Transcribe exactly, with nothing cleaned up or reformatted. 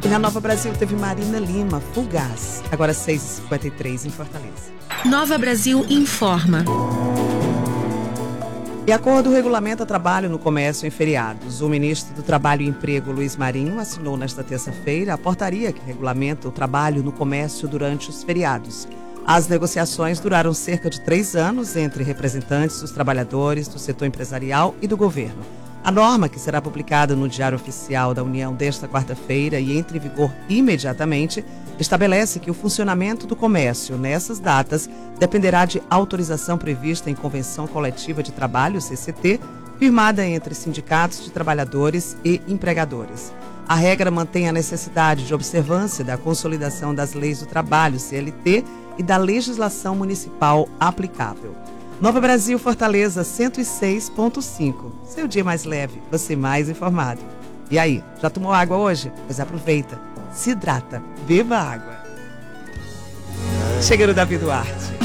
E na Nova Brasil teve Marina Lima, Fugaz. Agora seis e cinquenta e três em Fortaleza. Nova Brasil informa. De acordo com o regulamento a trabalho no comércio em feriados, o ministro do Trabalho e Emprego, Luiz Marinho, assinou nesta terça-feira a portaria que regulamenta o trabalho no comércio durante os feriados. As negociações duraram cerca de três anos entre representantes dos trabalhadores, do setor empresarial e do governo. A norma, que será publicada no Diário Oficial da União desta quarta-feira e entra em vigor imediatamente, estabelece que o funcionamento do comércio nessas datas dependerá de autorização prevista em Convenção Coletiva de Trabalho, C C T, firmada entre sindicatos de trabalhadores e empregadores. A regra mantém a necessidade de observância da consolidação das leis do trabalho, C L T, e da legislação municipal aplicável. Nova Brasil, Fortaleza, cento e seis ponto cinco. Seu dia mais leve, você mais informado. E aí, já tomou água hoje? Pois aproveita, se hidrata, beba água. Chega no Davi Duarte.